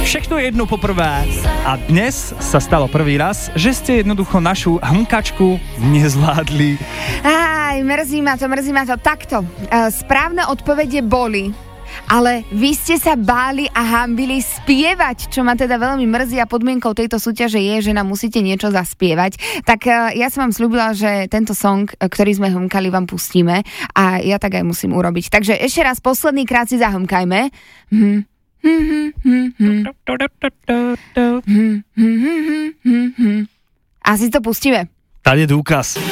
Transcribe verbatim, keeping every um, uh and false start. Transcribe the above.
Všechno je jedno poprvé. A dnes sa stalo prvý raz, že ste jednoducho našu hmkačku nezvládli. Aj, mrzí ma to, mrzí ma to. Takto, správne odpovede boli, ale vy ste sa báli a hambili spievať, čo ma teda veľmi mrzí a podmienkou tejto súťaže je, že nám musíte niečo zaspievať. Tak ja som vám slúbila, že tento song, ktorý sme hmkali, vám pustíme a ja tak aj musím urobiť. Takže ešte raz posledný krát si zahmkajme. Hm. Hm, hm, hm, hm. Hm, hm, hm, hm, hm. Asi to pustíme. Tady je dôkaz.